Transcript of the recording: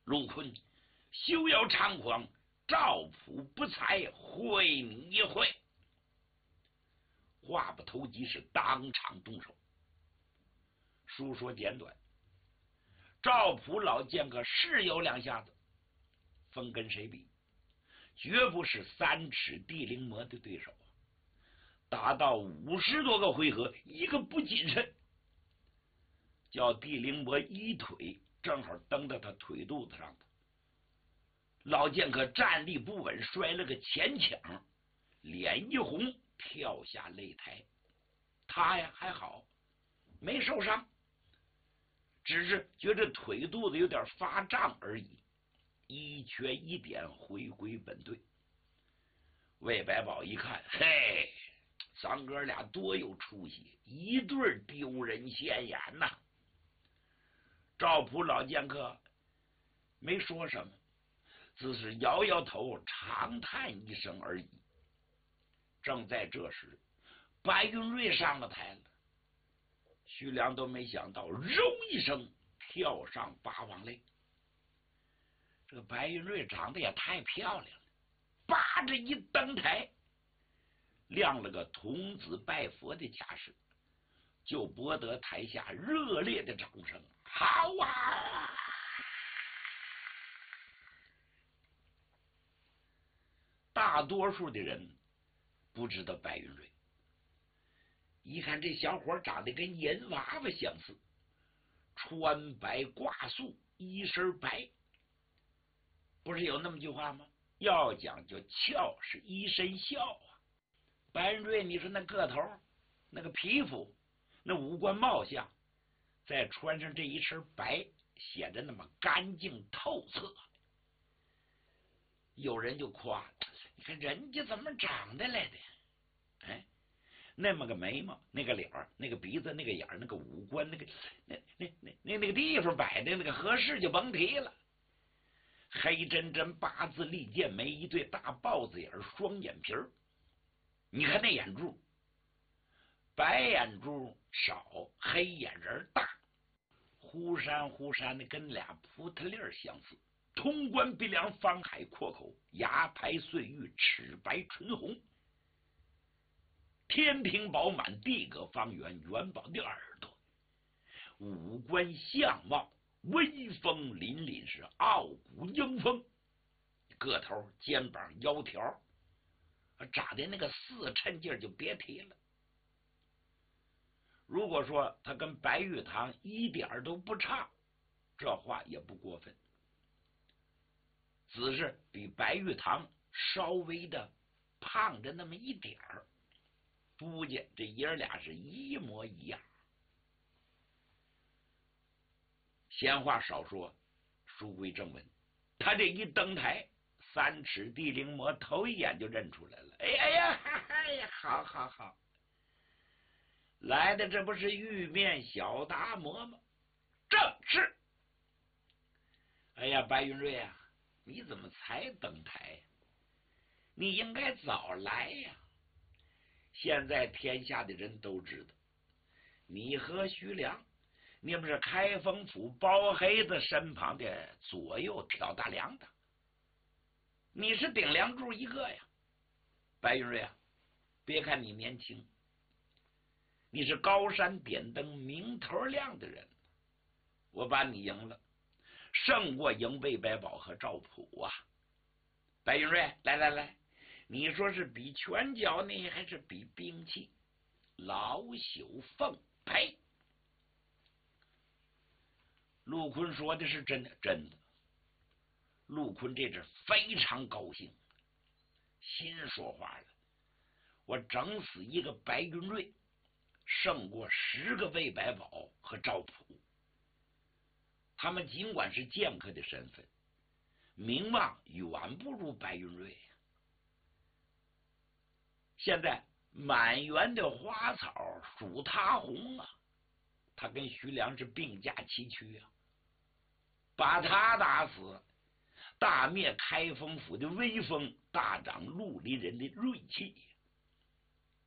陆坤休要猖狂，赵普不才，会你一会。话不投机，是当场动手。书说简短，赵普老剑客是有两下子，分跟谁比，绝不是3尺地灵魔的对手啊！打到50多个回合，一个不谨慎，叫地灵魔一腿正好蹬到他腿肚子上的。老剑客站立不稳，摔了个前抢，脸一红，跳下擂台。他呀还好，没受伤，只是觉着腿肚子有点发胀而已，一瘸一点回归本队。魏百宝一看，嘿，咱哥俩多有出息，一对丢人现眼呐！赵普老剑客没说什么，只是摇摇头，长叹一声而已。正在这时，白云瑞上了台了。徐良都没想到，揉一声跳上八王擂。这个白云瑞长得也太漂亮了，扒着一登台，亮了个童子拜佛的架势，就博得台下热烈的掌声。好啊！大多数的人不知道白云瑞，一看这小伙长得跟银娃娃相似，穿白挂素，一身白。不是有那么句话吗？要讲究俏是一身笑啊。白云瑞，你说那个头，那个皮肤，那五官貌相，再穿上这一身白，显得那么干净透彻。有人就夸，你看人家怎么长得来的？哎，那么个眉毛，那个脸，那个鼻子，那个眼，那个五官，那个地方摆的那个合适就甭提了。黑真真八字利剑眉，一对大豹子眼，双眼皮儿。你看那眼珠，白眼珠少，黑眼仁大，忽闪忽闪的，跟俩葡萄粒相似。通关鼻梁，方海阔口，牙排碎玉，齿白唇红。天庭饱满，地阁方圆，元宝的耳朵，五官相貌威风凛凛，是傲骨英风。个头肩膀腰条长的那个四衬劲就别提了。如果说他跟白玉堂一点都不差，这话也不过分，只是比白玉堂稍微的胖着那么一点儿。估计这爷俩是一模一样。闲话少说，书归正文。他这一登台，3尺地灵魔头一眼就认出来了。哎呀，哎呀，好好好，来的这不是玉面小达摩吗？正是。哎呀，白云瑞啊，你怎么才登台呀？你应该早来呀！现在天下的人都知道，你和徐良，你们是开封府包黑子身旁的左右挑大梁的，你是顶梁柱一个呀。白云瑞啊，别看你年轻，你是高山点灯明头亮的人，我把你赢了，胜过赢魏百宝和赵普啊。白云瑞，来来来，你说是比拳脚呢，还是比兵器？老朽奉陪。陆坤说的是真的，真的。陆坤这是非常高兴，心说话了，我整死一个白云瑞，胜过10个魏百宝和赵普。他们尽管是剑客的身份，名望远不如白云瑞。现在满园的花草属他红啊，他跟徐良是并驾齐驱啊，把他打死，大灭开封府的威风，大涨绿林人的锐气。